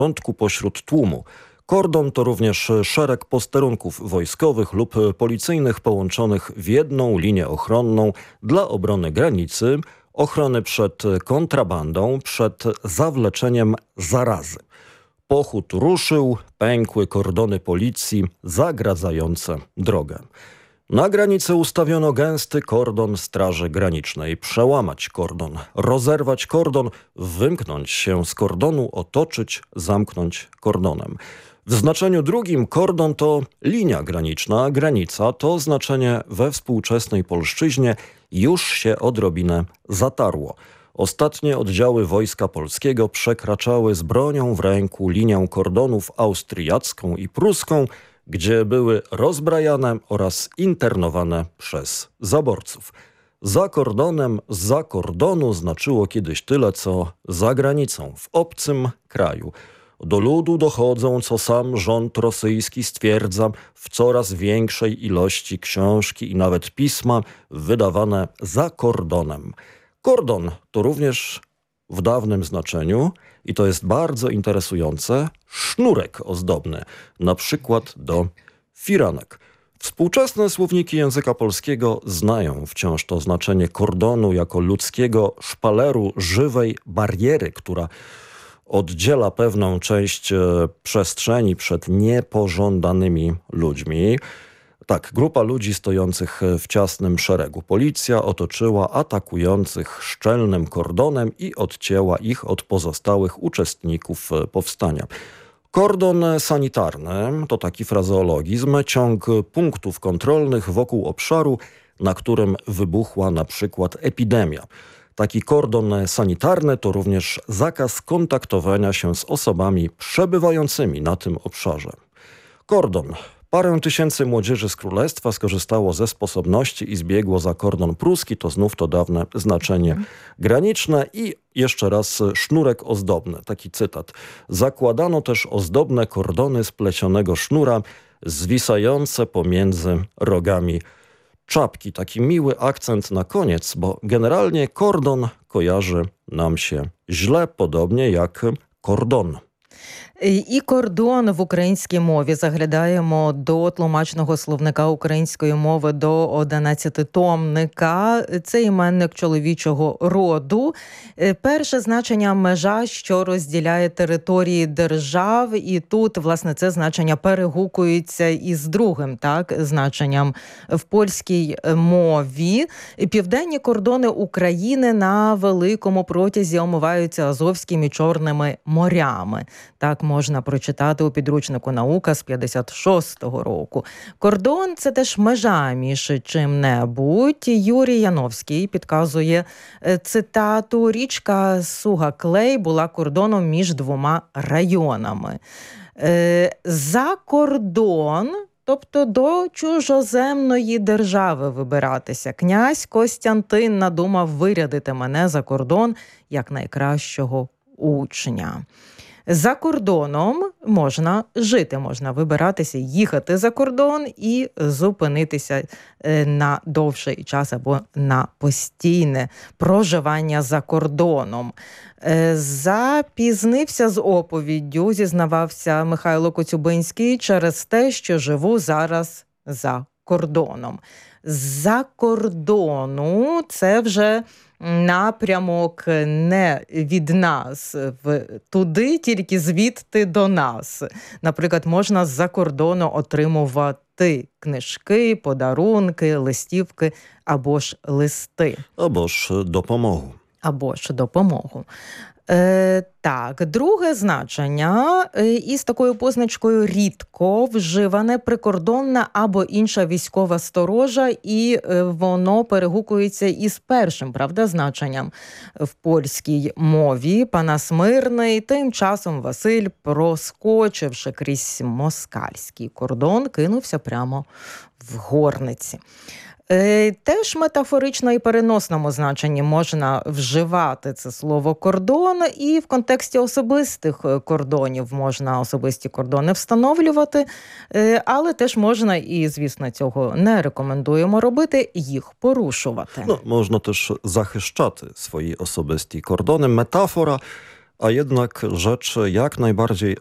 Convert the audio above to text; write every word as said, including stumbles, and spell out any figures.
porządku pośród tłumu. Kordon to również szereg posterunków wojskowych lub policyjnych połączonych w jedną linię ochronną dla obrony granicy, ochrony przed kontrabandą, przed zawleczeniem zarazy. Pochód ruszył, pękły kordony policji zagradzające drogę. Na granicy ustawiono gęsty kordon Straży Granicznej. Przełamać kordon, rozerwać kordon, wymknąć się z kordonu, otoczyć, zamknąć kordonem. W znaczeniu drugim kordon to linia graniczna, granica to znaczenie we współczesnej polszczyźnie już się odrobinę zatarło. Ostatnie oddziały Wojska Polskiego przekraczały z bronią w ręku linię kordonów austriacką i pruską, gdzie były rozbrajane oraz internowane przez zaborców. Za kordonem, za kordonu znaczyło kiedyś tyle, co za granicą, w obcym kraju. Do ludu dochodzą, co sam rząd rosyjski stwierdza, w coraz większej ilości książki i nawet pisma wydawane za kordonem. Kordon to również w dawnym znaczeniu, i to jest bardzo interesujące, sznurek ozdobny, na przykład do firanek. Współczesne słowniki języka polskiego znają wciąż to znaczenie kordonu jako ludzkiego szpaleru, żywej bariery, która oddziela pewną część przestrzeni przed niepożądanymi ludźmi. Tak, grupa ludzi stojących w ciasnym szeregu. Policja otoczyła atakujących szczelnym kordonem i odcięła ich od pozostałych uczestników powstania. Kordon sanitarny to taki frazeologizm, ciąg punktów kontrolnych wokół obszaru, na którym wybuchła na przykład epidemia. Taki kordon sanitarny to również zakaz kontaktowania się z osobami przebywającymi na tym obszarze. Kordon. Parę tysięcy młodzieży z królestwa skorzystało ze sposobności i zbiegło za kordon pruski, to znów to dawne znaczenie graniczne. I jeszcze raz sznurek ozdobny, taki cytat. Zakładano też ozdobne kordony z plecionego sznura, zwisające pomiędzy rogami czapki. Taki miły akcent na koniec, bo generalnie kordon kojarzy nam się źle, podobnie jak kordon. І кордон в українській мові. Заглядаємо до тлумачного словника української мови, до одинадцятитомника. Це іменник чоловічого роду. Перше значення – межа, що розділяє території держав. І тут, власне, це значення перегукується із другим, так, значенням в польській мові. Південні кордони України на великому протязі омиваються Азовським і Чорними морями. Так можна прочитати у підручнику «Наука» з п'ятдесят шостого року. Кордон – це теж межа між чим-небудь. Юрій Яновський підказує цитату: «Річка Суга-Клей була кордоном між двома районами». За кордон, тобто до чужоземної держави вибиратися. Князь Костянтин надумав вирядити мене за кордон як найкращого учня. За кордоном можна жити, можна вибиратися, їхати за кордон і зупинитися на довший час або на постійне проживання за кордоном. Запізнився з оповіддю, зізнавався Михайло Коцюбинський, через те, що живу зараз за кордоном. За кордону – це вже напрямок не від нас в туди, тільки звідти до нас. Наприклад, можна з-за кордону отримувати книжки, подарунки, листівки або ж листи. Або ж допомогу. Або ж допомогу. Е, так, друге значення е, із такою позначкою рідко вживане прикордонна або інша військова сторожа, і е, воно перегукується із першим, правда, значенням в польській мові. Панас Мирний. Тим часом Василь, проскочивши крізь москальський кордон, кинувся прямо в горниці. Теж метафорично і переносному значенні можна вживати це слово «кордон», і в контексті особистих кордонів можна особисті кордони встановлювати, але теж можна, і, звісно, цього не рекомендуємо робити, їх порушувати. Ну, можна теж захищати свої особисті кордони. Метафора, a jednak rzecz jak najbardziej